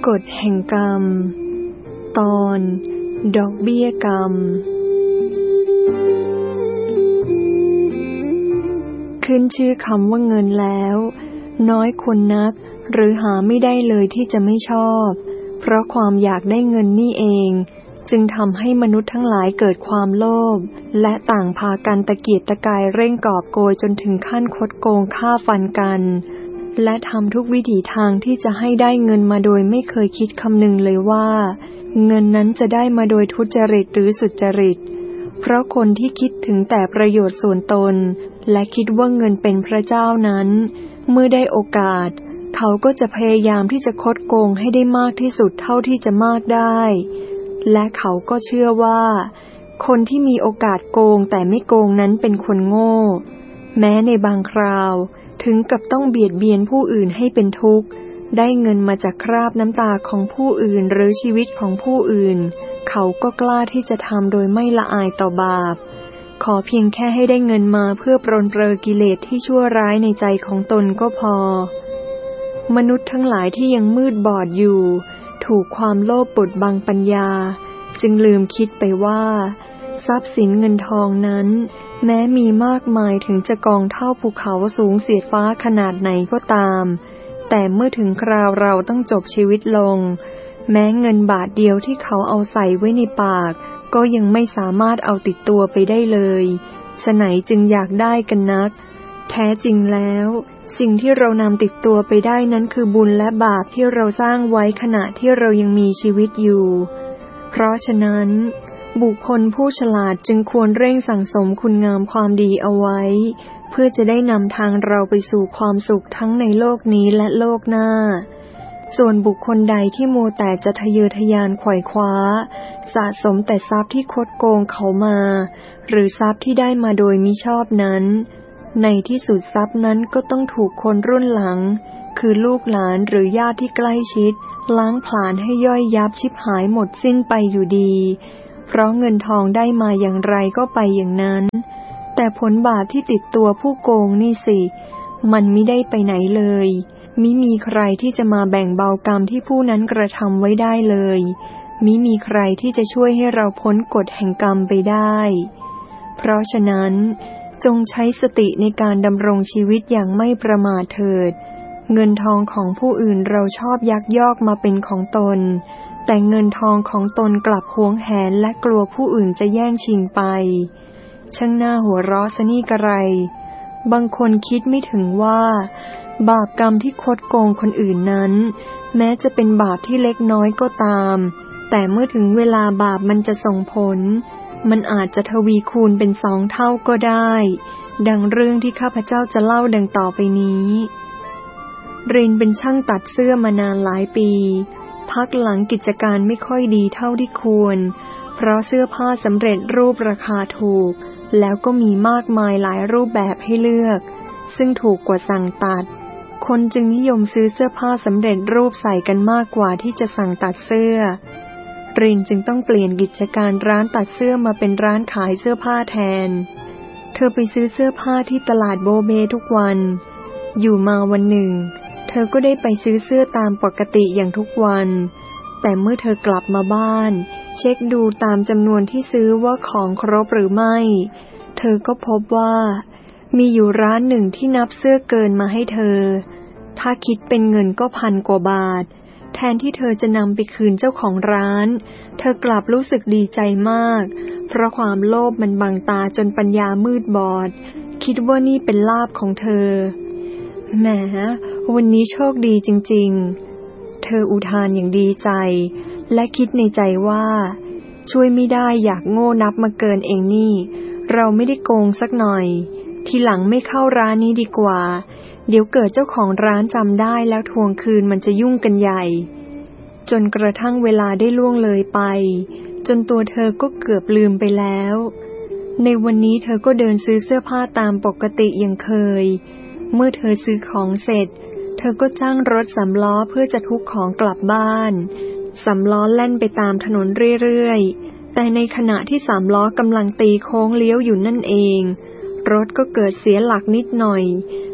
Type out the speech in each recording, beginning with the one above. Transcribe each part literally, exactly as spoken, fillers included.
กฎแห่งกรรมตอนดอกเบี้ยกรรมขึ้นชื่อคำว่าเงินแล้วน้อยคนนักหรือหาไม่ได้เลยที่จะไม่ชอบเพราะความอยากได้เงินนี่เองจึงทำให้มนุษย์ทั้งหลายเกิดความโลภและต่างพากันตะเกียกตะกายเร่งกอบโกยจนถึงขั้นคดโกงฆ่าฟันกันและทำทุกวิถีทางที่จะให้ได้เงินมาโดยไม่เคยคิดคำนึงเลยว่าเงินนั้นจะได้มาโดยทุจริตหรือสุจริตเพราะคนที่คิดถึงแต่ประโยชน์ส่วนตนและคิดว่าเงินเป็นพระเจ้านั้นเมื่อได้โอกาสเขาก็จะพยายามที่จะคดโกงให้ได้มากที่สุดเท่าที่จะมากได้และเขาก็เชื่อว่าคนที่มีโอกาสโกงแต่ไม่โกงนั้นเป็นคนโง่แม้ในบางคราวถึงกับต้องเบียดเบียนผู้อื่นให้เป็นทุกข์ได้เงินมาจากคราบน้ำตาของผู้อื่นหรือชีวิตของผู้อื่นเขาก็กล้าที่จะทำโดยไม่ละอายต่อบาปขอเพียงแค่ให้ได้เงินมาเพื่อปรนเปรอกิเลสที่ชั่วร้ายในใจของตนก็พอมนุษย์ทั้งหลายที่ยังมืดบอดอยู่ถูกความโลภบดบังปัญญาจึงลืมคิดไปว่าทรัพย์สินเงินทองนั้นแม้มีมากมายถึงจะกองเท่าภูเขาสูงเสียดฟ้าขนาดไหนก็ตามแต่เมื่อถึงคราวเราต้องจบชีวิตลงแม้เงินบาทเดียวที่เขาเอาใส่ไว้ในปากก็ยังไม่สามารถเอาติดตัวไปได้เลยฉะไหนจึงอยากได้กันนักแท้จริงแล้วสิ่งที่เรานำติดตัวไปได้นั้นคือบุญและบาปที่เราสร้างไว้ขณะที่เรายังมีชีวิตอยู่เพราะฉะนั้นบุคคลผู้ฉลาดจึงควรเร่งสั่งสมคุณงามความดีเอาไว้เพื่อจะได้นำทางเราไปสู่ความสุขทั้งในโลกนี้และโลกหน้าส่วนบุคคลใดที่มัวแต่จะทะเยอทะยานไขว่คว้าสะสมแต่ทรัพย์ที่คดโกงเขามาหรือทรัพย์ที่ได้มาโดยมิชอบนั้นในที่สุดทรัพย์นั้นก็ต้องถูกคนรุ่นหลังคือลูกหลานหรือญาติที่ใกล้ชิดล้างผลาญให้ย่อยยับชิบหายหมดสิ้นไปอยู่ดีเพราะเงินทองได้มาอย่างไรก็ไปอย่างนั้นแต่ผลบาปที่ติดตัวผู้โกงนี่สิมันมิได้ไปไหนเลยมิมีใครที่จะมาแบ่งเบากรรมที่ผู้นั้นกระทำไว้ได้เลยมิมีใครที่จะช่วยให้เราพ้นกฎแห่งกรรมไปได้เพราะฉะนั้นจงใช้สติในการดำรงชีวิตอย่างไม่ประมาทเถิดเงินทองของผู้อื่นเราชอบยักยอกมาเป็นของตนแต่เงินทองของตนกลับหวงแหนและกลัวผู้อื่นจะแย่งชิงไปช่างน่าหัวเราะซะนี่กระไรบางคนคิดไม่ถึงว่าบาปกรรมที่คดโกงคนอื่นนั้นแม้จะเป็นบาปที่เล็กน้อยก็ตามแต่เมื่อถึงเวลาบาปมันจะส่งผลมันอาจจะทวีคูณเป็นสองเท่าก็ได้ดังเรื่องที่ข้าพเจ้าจะเล่าดังต่อไปนี้รินเป็นช่างตัดเสื้อมานานหลายปีพักหลังกิจการไม่ค่อยดีเท่าที่ควรเพราะเสื้อผ้าสำเร็จรูปราคาถูกแล้วก็มีมากมายหลายรูปแบบให้เลือกซึ่งถูกกว่าสั่งตัดคนจึงนิยมซื้อเสื้อผ้าสำเร็จรูปใส่กันมากกว่าที่จะสั่งตัดเสื้อรินจึงต้องเปลี่ยนกิจการร้านตัดเสื้อมาเป็นร้านขายเสื้อผ้าแทนเธอไปซื้อเสื้อผ้าที่ตลาดโบเบทุกวันอยู่มาวันหนึ่งเธอก็ได้ไปซื้อเสื้อตามปกติอย่างทุกวันแต่เมื่อเธอกลับมาบ้านเช็คดูตามจำนวนที่ซื้อว่าของครบหรือไม่เธอก็พบว่ามีอยู่ร้านหนึ่งที่นับเสื้อเกินมาให้เธอถ้าคิดเป็นเงินก็พันกว่าบาทแทนที่เธอจะนำไปคืนเจ้าของร้านเธอกลับรู้สึกดีใจมากเพราะความโลภมันบังตาจนปัญญามืดบอดคิดว่านี่เป็นลาภของเธอแหมวันนี้โชคดีจริงๆเธออุทานอย่างดีใจและคิดในใจว่าช่วยไม่ได้อยากโง่นับมาเกินเองนี่เราไม่ได้โกงสักหน่อยทีหลังไม่เข้าร้านนี้ดีกว่าเดี๋ยวเกิดเจ้าของร้านจำได้แล้วทวงคืนมันจะยุ่งกันใหญ่จนกระทั่งเวลาได้ล่วงเลยไปจนตัวเธอก็เกือบลืมไปแล้วในวันนี้เธอก็เดินซื้อเสื้อผ้าตามปกติอย่างเคยเมื่อเธอซื้อของเสร็จเธอก็จ้างรถสำล้อเพื่อจะทุกของกลับบ้านสำล้อแล่นไปตามถนนเรื่อยๆแต่ในขณะที่สามล้อกำลังตีโค้งเลี้ยวอยู่นั่นเองรถก็เกิดเสียหลักนิดหน่อย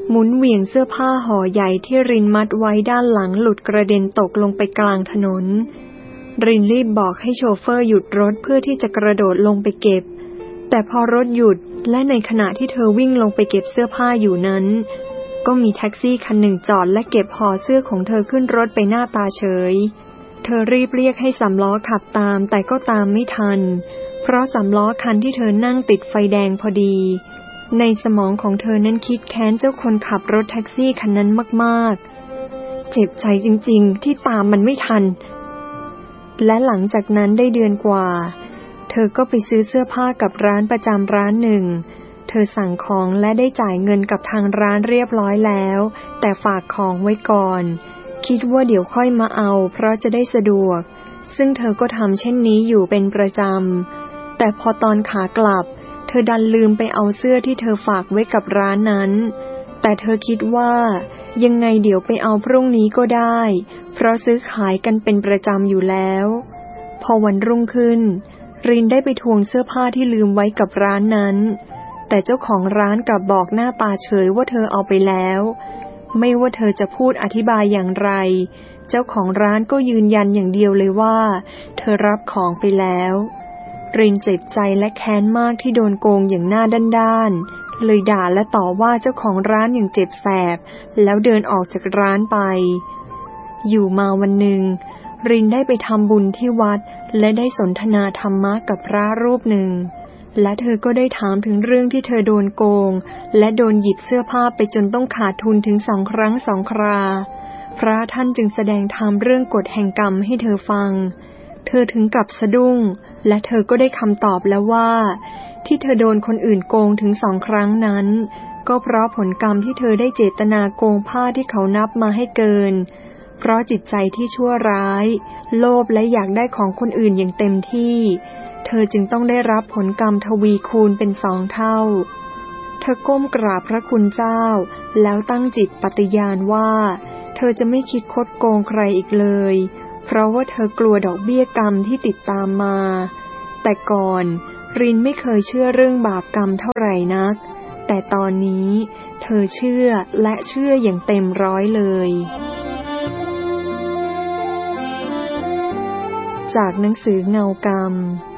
หมุนเหวี่ยงเสื้อผ้าห่อใหญ่ที่รินมัดไว้ด้านหลังหลุดกระเด็นตกลงไปกลางถนนรินรีบบอกให้โชเฟอร์หยุดรถเพื่อที่จะกระโดดลงไปเก็บแต่พอรถหยุดและในขณะที่เธอวิ่งลงไปเก็บเสื้อผ้าอยู่นั้นก็มีแท็กซี่คันหนึ่งจอดและเก็บห่อเสื้อของเธอขึ้นรถไปหน้าตาเฉยเธอรีบเรียกให้สามล้อขับตามแต่ก็ตามไม่ทันเพราะสามล้อคันที่เธอนั่งติดไฟแดงพอดีในสมองของเธอนั้นคิดแค้นเจ้าคนขับรถแท็กซี่คันนั้นมากๆเจ็บใจจริงๆที่ตามมันไม่ทันและหลังจากนั้นได้เดือนกว่าเธอก็ไปซื้อเสื้อผ้ากับร้านประจำร้านหนึ่งเธอสั่งของและได้จ่ายเงินกับทางร้านเรียบร้อยแล้วแต่ฝากของไว้ก่อนคิดว่าเดี๋ยวค่อยมาเอาเพราะจะได้สะดวกซึ่งเธอก็ทำเช่นนี้อยู่เป็นประจำแต่พอตอนขากลับเธอดันลืมไปเอาเสื้อที่เธอฝากไว้กับร้านนั้นแต่เธอคิดว่ายังไงเดี๋ยวไปเอาพรุ่งนี้ก็ได้เพราะซื้อขายกันเป็นประจำอยู่แล้วพอวันรุ่งขึ้นรินได้ไปทวงเสื้อผ้าที่ลืมไว้กับร้านนั้นแต่เจ้าของร้านกลับบอกหน้าตาเฉยว่าเธอเอาไปแล้วไม่ว่าเธอจะพูดอธิบายอย่างไรเจ้าของร้านก็ยืนยันอย่างเดียวเลยว่าเธอรับของไปแล้วรินเจ็บใจและแค้นมากที่โดนโกงอย่างหน้าด้านๆเลยด่าและต่อว่าเจ้าของร้านอย่างเจ็บแสบแล้วเดินออกจากร้านไปอยู่มาวันหนึ่งรินได้ไปทำบุญที่วัดและได้สนทนาธรรมะกับพระรูปหนึ่งและเธอก็ได้ถามถึงเรื่องที่เธอโดนโกงและโดนหยิบเสื้อผ้าไปจนต้องขาดทุนถึงสองครั้งสองคราพระท่านจึงแสดงธรรมเรื่องกฎแห่งกรรมให้เธอฟังเธอถึงกับสะดุ้งและเธอก็ได้คำตอบแล้วว่าที่เธอโดนคนอื่นโกงถึงสองครั้งนั้นก็เพราะผลกรรมที่เธอได้เจตนาโกงผ้าที่เขานับมาให้เกินเพราะจิตใจที่ชั่วร้ายโลภและอยากได้ของคนอื่นอย่างเต็มที่เธอจึงต้องได้รับผลกรรมทวีคูณเป็นสองเท่าเธอก้มกราบพระคุณเจ้าแล้วตั้งจิตปฏิญาณว่าเธอจะไม่คิดคดโกงใครอีกเลยเพราะว่าเธอกลัวดอกเบี้ยกรรมที่ติดตามมาแต่ก่อนรินไม่เคยเชื่อเรื่องบาปกรรมเท่าไหร่นักแต่ตอนนี้เธอเชื่อและเชื่ออย่างเต็มร้อยเลยจากหนังสือเงากรรม